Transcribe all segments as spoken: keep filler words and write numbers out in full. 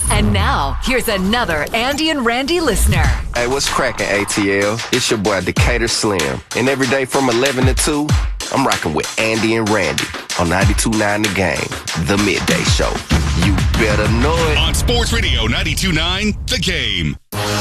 And now, here's another Andy and Randy listener. Hey, what's cracking, A T L? It's your boy, Decatur Slim. And every day from eleven to two, I'm rocking with Andy and Randy on ninety-two point nine The Game, the midday show. You better know it. On Sports Radio ninety-two point nine The Game.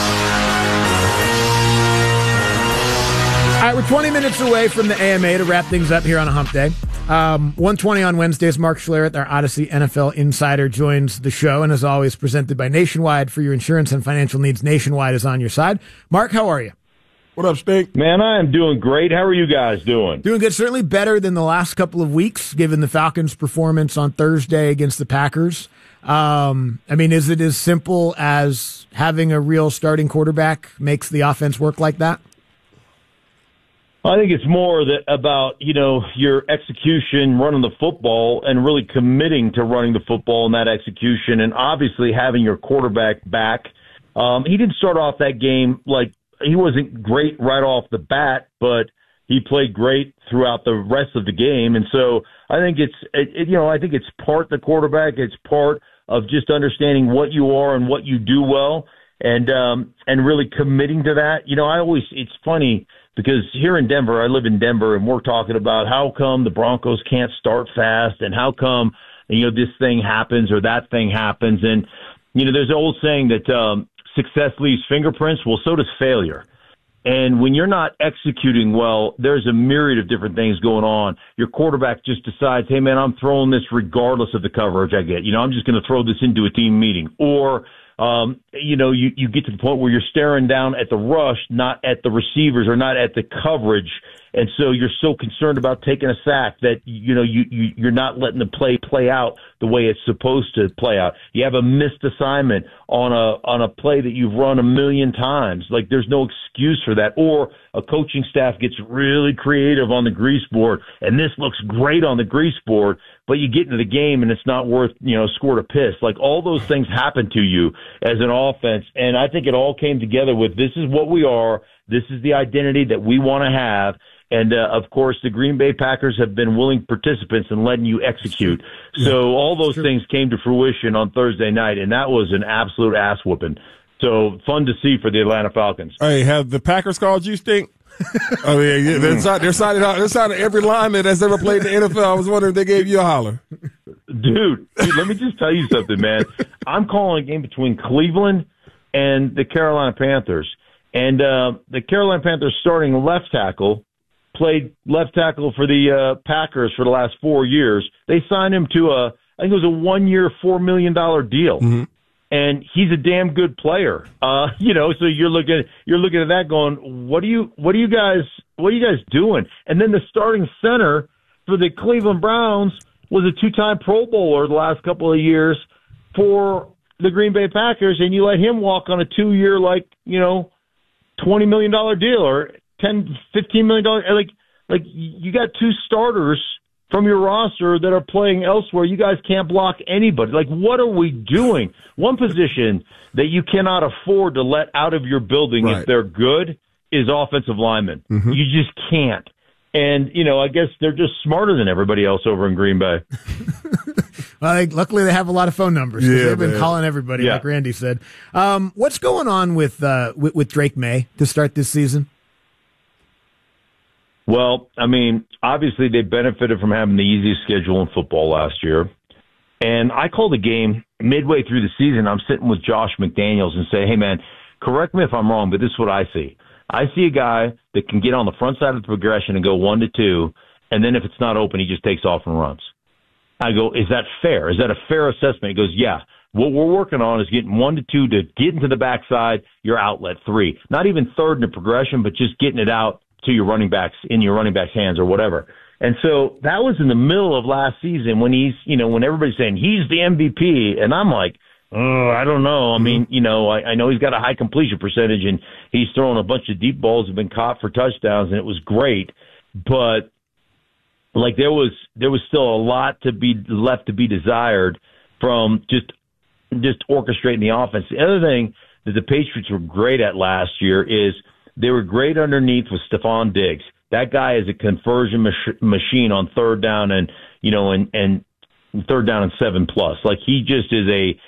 All right, we're twenty minutes away from the A M A to wrap things up here on a hump day. Um, one twenty on Wednesdays, Mark Schlereth, our Odyssey N F L insider, joins the show, and as always, presented by Nationwide. For your insurance and financial needs, Nationwide is on your side. Mark, how are you? What up, Stink? Man, I am doing great. How are you guys doing? Doing good. Certainly better than the last couple of weeks, given the Falcons' performance on Thursday against the Packers. Um, I mean, is it as simple as having a real starting quarterback makes the offense work like that? I think it's more that about, you know, your execution, running the football, and really committing to running the football and that execution, and obviously having your quarterback back. Um, he didn't start off that game like he wasn't great right off the bat, but he played great throughout the rest of the game. And so I think it's, it, it, you know, I think it's part the quarterback. It's part of just understanding what you are and what you do well, and um, and really committing to that. You know, I always, it's funny, because here in Denver, I live in Denver, and we're talking about how come the Broncos can't start fast, and how come, you know, this thing happens or that thing happens. And, you know, there's an old saying that um, success leaves fingerprints. Well, so does failure. And when you're not executing well, there's a myriad of different things going on. Your quarterback just decides, hey, man, I'm throwing this regardless of the coverage I get. You know, I'm just going to throw this into a team meeting. Or Um, you know, you, you get to the point where you're staring down at the rush, not at the receivers or not at the coverage. And so you're so concerned about taking a sack that, you know, you, you, you're not letting the play play out the way it's supposed to play out. You have a missed assignment on a, on a play that you've run a million times. Like, there's no excuse for that. Or a coaching staff gets really creative on the grease board, and this looks great on the grease board, but you get into the game and it's not worth, you know, squirt a piss. Like, all those things happen to you as an offense. And I think it all came together with, this is what we are. This is the identity that we want to have. And, uh, of course, the Green Bay Packers have been willing participants in letting you execute. So all those things came to fruition on Thursday night, and that was an absolute ass whooping. So fun to see for the Atlanta Falcons. Hey, have the Packers called you, Stink? I mean, they're, signing, they're, signing out, they're signing every lineman that's ever played in the N F L. I was wondering if they gave you a holler. Dude, dude, let me just tell you something, man. I'm calling a game between Cleveland and the Carolina Panthers. And uh, the Carolina Panthers starting left tackle played left tackle for the uh, Packers for the last four years. They signed him to a, I think it was a one-year, four million dollars deal. Mm-hmm. And he's a damn good player. Uh, you know, so you're looking, you're looking at that going, what are you, what are you guys, what are you guys doing? And then the starting center for the Cleveland Browns was a two-time Pro Bowler the last couple of years for the Green Bay Packers, and you let him walk on a two-year, like, you know, twenty million dollars deal or ten, fifteen million dollars. Like, like you got two starters from your roster that are playing elsewhere. You guys can't block anybody. Like, what are we doing? One position that you cannot afford to let out of your building right. if they're good is offensive linemen. Mm-hmm. You just can't. And, you know, I guess they're just smarter than everybody else over in Green Bay. Well, they, luckily they have a lot of phone numbers. Yeah, they've been man. calling everybody, yeah. like Randy said. Um, what's going on with, uh, with with Drake May to start this season? Well, I mean, obviously they benefited from having the easiest schedule in football last year. And I called a game midway through the season. I'm sitting with Josh McDaniels and say, hey, man, correct me if I'm wrong, but this is what I see. I see a guy that can get on the front side of the progression and go one to two, and then if it's not open, he just takes off and runs. I go, is that fair? Is that a fair assessment? He goes, yeah. What we're working on is getting one to two to get into the backside, your outlet three. Not even third in the progression, but just getting it out to your running backs, in your running back's hands or whatever. And so that was in the middle of last season when he's, you know, when everybody's saying he's the M V P. And I'm like, oh, I don't know. I mean, you know, I, I know he's got a high completion percentage and he's throwing a bunch of deep balls that have been caught for touchdowns, and it was great. But like there was, there was still a lot to be left to be desired from just, just orchestrating the offense. The other thing that the Patriots were great at last year is they were great underneath with Stephon Diggs. That guy is a conversion mach- machine on third down and, you know, and, and third down and seven plus. Like he just is a,